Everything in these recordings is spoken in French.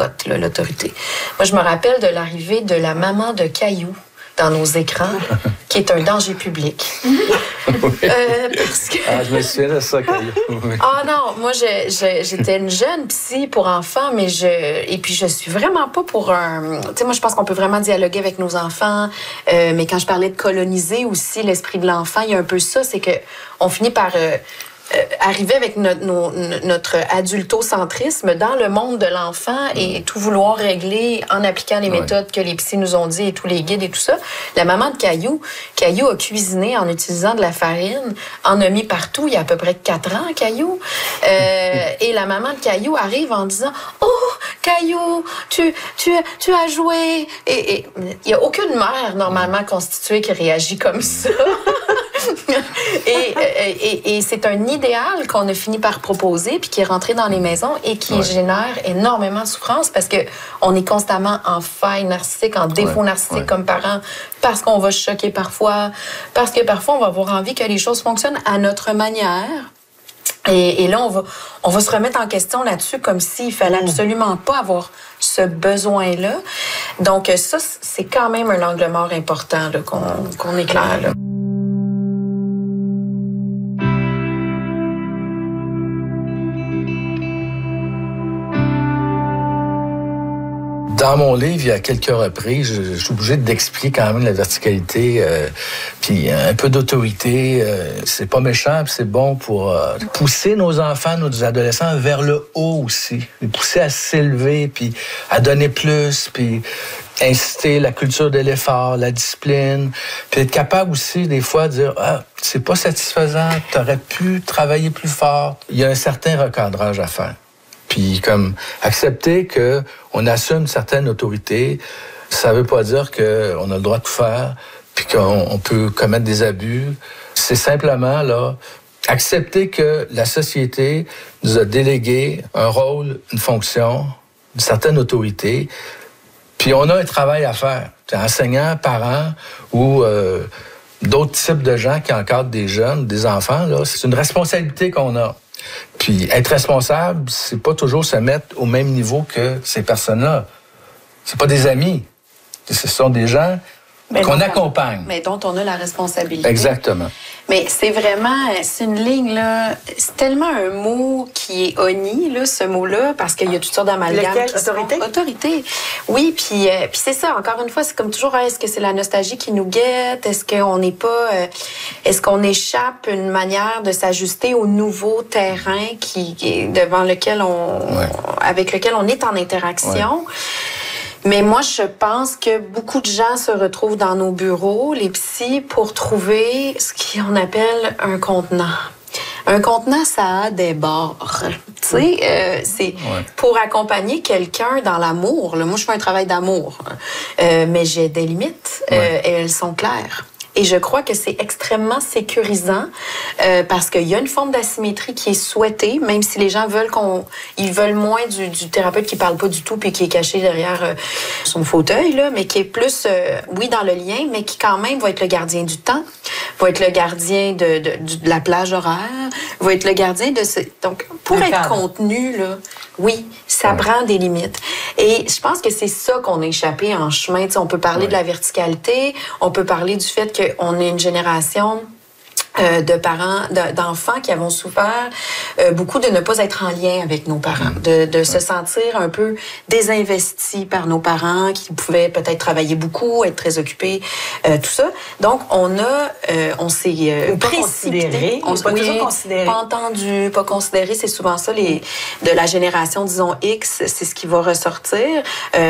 mascotte, là, l'autorité. Moi, je me rappelle de l'arrivée de la maman de Caillou dans nos écrans, qui est un danger public. Parce que... Ah, je me souviens de ça, Caillou. Ah non, moi, j'étais une jeune psy pour enfants, mais et puis je suis vraiment pas pour un... Tu sais, moi, je pense qu'on peut vraiment dialoguer avec nos enfants, mais quand je parlais de coloniser aussi l'esprit de l'enfant, il y a un peu ça, c'est que on finit par... arriver avec notre adultocentrisme dans le monde de l'enfant et tout vouloir régler en appliquant les méthodes que les psys nous ont dit et tous les guides et tout ça. La maman de Caillou a cuisiné en utilisant de la farine, en a mis partout il y a à peu près 4 ans, Caillou. Et la maman de Caillou arrive en disant « Oh, Caillou, tu as joué! » Et il n'y a aucune mère normalement constituée qui réagit comme ça. Et c'est un idéal qu'on a fini par proposer puis qui est rentré dans les maisons et qui génère énormément de souffrance parce que on est constamment en faille narcissique, en défaut narcissique comme parents parce qu'on va choquer parfois, parce que parfois on va avoir envie que les choses fonctionnent à notre manière. Et là, on va se remettre en question là-dessus comme s'il fallait absolument pas avoir ce besoin-là. Donc ça, c'est quand même un angle mort important là, qu'on éclaire là. Dans mon livre, il y a quelques reprises, je suis obligé d'expliquer quand même la verticalité, puis un peu d'autorité. C'est pas méchant, puis c'est bon pour pousser nos enfants, nos adolescents vers le haut aussi. Les pousser à s'élever, puis à donner plus, puis inciter la culture de l'effort, la discipline, puis être capable aussi des fois de dire « Ah, c'est pas satisfaisant, t'aurais pu travailler plus fort. » Il y a un certain recadrage à faire. Puis comme accepter qu'on assume une certaine autorité, ça veut pas dire qu'on a le droit de tout faire, puis qu'on peut commettre des abus. C'est simplement là accepter que la société nous a délégué un rôle, une fonction, une certaine autorité, puis on a un travail à faire. Enseignants, parents ou d'autres types de gens qui encadrent des jeunes, des enfants, là, c'est une responsabilité qu'on a. Puis être responsable, c'est pas toujours se mettre au même niveau que ces personnes-là. C'est pas des amis. Ce sont des gens qu'on accompagne. Mais dont on a la responsabilité. Exactement. Mais c'est une ligne, là. C'est tellement un mot qui est honni, là, ce mot-là, parce qu'il y a toutes sortes d'amalgames. Lequel? Autorité? Autorité. Oui, puis c'est ça, encore une fois, c'est comme toujours, est-ce que c'est la nostalgie qui nous guette? Est-ce qu'on n'est pas... est-ce qu'on échappe une manière de s'ajuster au nouveau terrain devant lequel avec lequel on est en interaction? Ouais. Mais moi, je pense que beaucoup de gens se retrouvent dans nos bureaux, les psys, pour trouver ce qu'on appelle un contenant. Un contenant, ça a des bords. Tu sais, c'est pour accompagner quelqu'un dans l'amour. Là. Moi, je fais un travail d'amour, mais j'ai des limites et elles sont claires. Et je crois que c'est extrêmement sécurisant parce qu'il y a une forme d'asymétrie qui est souhaitée, même si les gens veulent moins du thérapeute qui parle pas du tout puis qui est caché derrière son fauteuil, là, mais qui est plus, oui, dans le lien, mais qui quand même va être le gardien du temps, va être le gardien de la plage horaire, va être le gardien de ce... Donc, pour être contenu, là, oui, ça prend des limites. Et je pense que c'est ça qu'on a échappé en chemin. T'sais, on peut parler de la verticalité, on peut parler du fait qu'on est une génération de parents, d'enfants qui avons souffert beaucoup de ne pas être en lien avec nos parents, de se sentir un peu désinvestis par nos parents qui pouvaient peut-être travailler beaucoup, être très occupés, tout ça. Donc, on s'est précipité. On s'est pas toujours considéré. Pas entendu, pas considéré. C'est souvent ça, de la génération, disons, X, c'est ce qui va ressortir.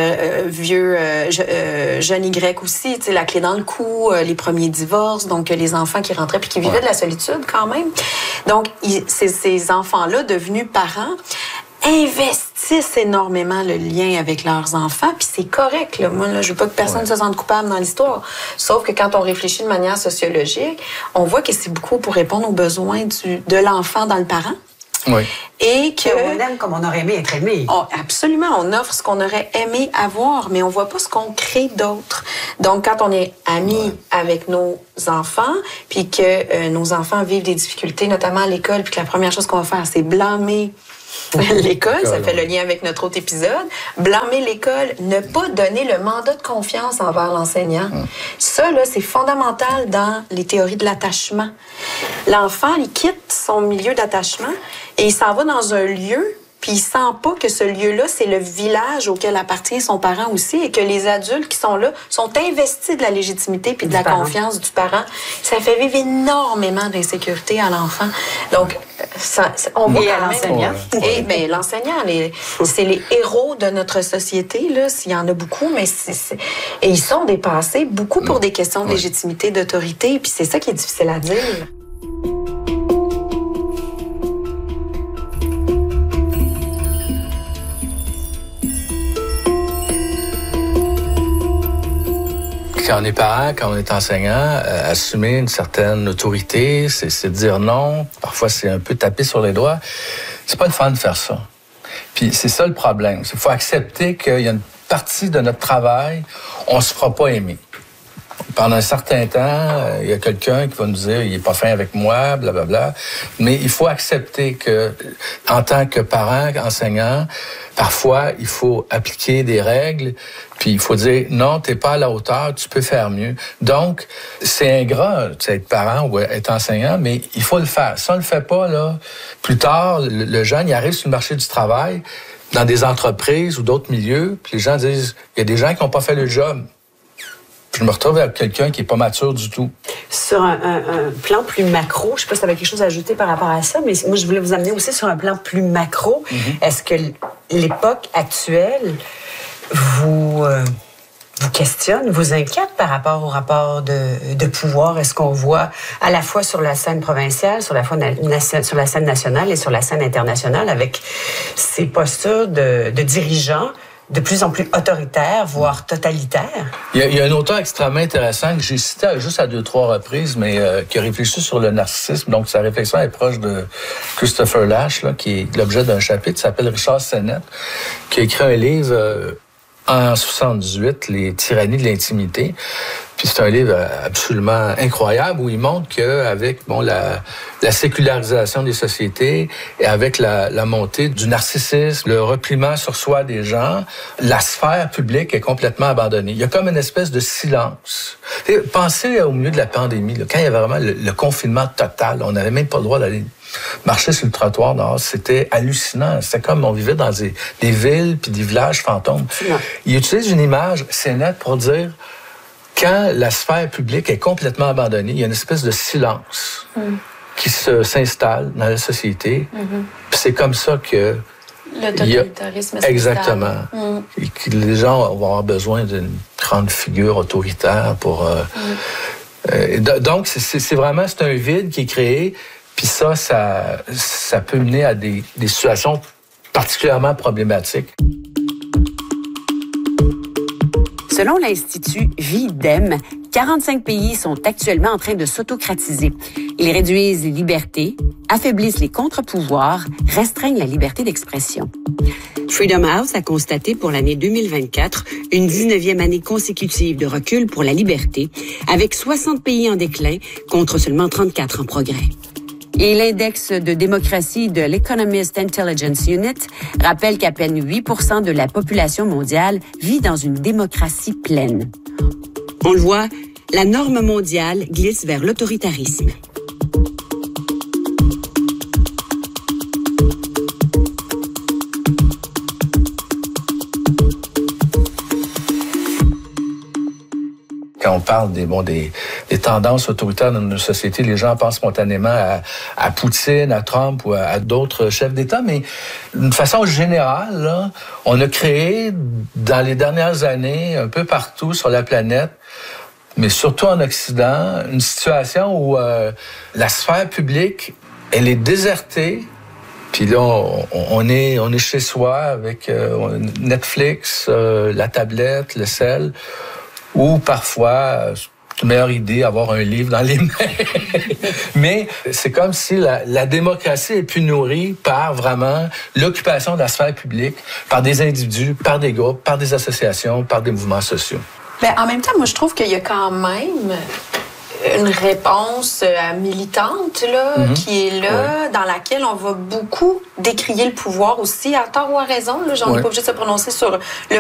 Jeune Y aussi, tu sais, la clé dans le cou, les premiers divorces, donc les enfants qui rentraient puis qui vivaient de la solitude quand même. Donc, ces enfants-là, devenus parents, investissent énormément le lien avec leurs enfants, puis c'est correct. Là. Moi, là, je veux pas que personne se sente coupable dans l'histoire. Sauf que quand on réfléchit de manière sociologique, on voit que c'est beaucoup pour répondre aux besoins de l'enfant dans le parent. Oui. Et que on aime comme on aurait aimé être aimé. Absolument, on offre ce qu'on aurait aimé avoir, mais on voit pas ce qu'on crée d'autre. Donc, quand on est amis avec nos enfants, puis que nos enfants vivent des difficultés, notamment à l'école, puis que la première chose qu'on va faire, c'est blâmer L'école, ça fait le lien avec notre autre épisode. Blâmer l'école, ne pas donner le mandat de confiance envers l'enseignant. Ça, là, c'est fondamental dans les théories de l'attachement. L'enfant, il quitte son milieu d'attachement et il s'en va dans un lieu, puis il sent pas que ce lieu-là, c'est le village auquel appartient son parent aussi et que les adultes qui sont là sont investis de la légitimité puis de la confiance du parent. Ça fait vivre énormément d'insécurité à l'enfant. Donc, on voit à l'enseignant. Et bien, l'enseignant, c'est les héros de notre société, là. Il y en a beaucoup, mais et ils sont dépassés beaucoup pour des questions de légitimité, d'autorité, puis c'est ça qui est difficile à dire. Quand on est parent, quand on est enseignant, assumer une certaine autorité, c'est dire non. Parfois, c'est un peu taper sur les doigts. C'est pas le fun de faire ça. Puis c'est ça le problème. Il faut accepter qu'il y a une partie de notre travail, on se fera pas aimer. Pendant un certain temps, il y a quelqu'un qui va nous dire « il est pas fin avec moi », blablabla. Mais il faut accepter que, en tant que parent, enseignant, parfois, il faut appliquer des règles, puis il faut dire « non, t'es pas à la hauteur, tu peux faire mieux ». Donc, c'est ingrat, tu sais, être parent ou être enseignant, mais il faut le faire. Si on le fait pas, là, plus tard, le jeune, il arrive sur le marché du travail, dans des entreprises ou d'autres milieux, puis les gens disent « il y a des gens qui n'ont pas fait le job ». Je me retrouve avec quelqu'un qui n'est pas mature du tout. Sur un plan plus macro, je ne sais pas si tu avais quelque chose à ajouter par rapport à ça, mais moi, je voulais vous amener aussi sur un plan plus macro. Est-ce que l'époque actuelle vous questionne, vous inquiète par rapport au rapport de pouvoir? Est-ce qu'on voit à la fois sur la scène provinciale, sur la scène nationale et sur la scène internationale avec ces postures de dirigeants de plus en plus autoritaire, voire totalitaire? Il y a un auteur extrêmement intéressant que j'ai cité juste à 2-3 reprises, mais qui a réfléchi sur le narcissisme. Donc, sa réflexion est proche de Christopher Lasch, là, qui est l'objet d'un chapitre, qui s'appelle Richard Sennett, qui a écrit un livre en 78, Les tyrannies de l'intimité. Puis c'est un livre absolument incroyable où il montre qu'avec la sécularisation des sociétés et avec la montée du narcissisme, le repliement sur soi des gens, la sphère publique est complètement abandonnée. Il y a comme une espèce de silence. Et pensez au milieu de la pandémie, là, quand il y avait vraiment le confinement total, on n'avait même pas le droit d'aller marcher sur le trottoir dehors. C'était hallucinant. C'était comme on vivait dans des villes puis des villages fantômes. Il utilise une image, c'est net, pour dire quand la sphère publique est complètement abandonnée, il y a une espèce de silence qui s'installe dans la société. Puis c'est comme ça que le totalitarisme s'installe. Exactement. Et que les gens vont avoir besoin d'une grande figure autoritaire pour... donc, c'est vraiment un vide qui est créé. Puis ça peut mener à des situations particulièrement problématiques. Selon l'Institut Vie-Dem, 45 pays sont actuellement en train de s'autocratiser. Ils réduisent les libertés, affaiblissent les contre-pouvoirs, restreignent la liberté d'expression. Freedom House a constaté pour l'année 2024 une 19e année consécutive de recul pour la liberté, avec 60 pays en déclin contre seulement 34 en progrès. Et l'index de démocratie de l'Economist Intelligence Unit rappelle qu'à peine 8% de la population mondiale vit dans une démocratie pleine. On le voit, la norme mondiale glisse vers l'autoritarisme. Quand on parle des tendances autoritaires dans nos sociétés, les gens pensent spontanément à Poutine, à Trump ou à d'autres chefs d'État, mais d'une façon générale, là, on a créé dans les dernières années, un peu partout sur la planète, mais surtout en Occident, une situation où la sphère publique, elle est désertée. Puis là, on est chez soi avec Netflix, la tablette, le cell, ou parfois, c'est une meilleure idée avoir un livre dans les mains. Mais c'est comme si la démocratie est plus nourrie par vraiment l'occupation de la sphère publique, par des individus, par des groupes, par des associations, par des mouvements sociaux. Bien, en même temps, moi, je trouve qu'il y a quand même une réponse militante là, qui est là, dans laquelle on va beaucoup décrier le pouvoir aussi, à tort ou à raison. Là, j'en ai pas obligé de se prononcer sur le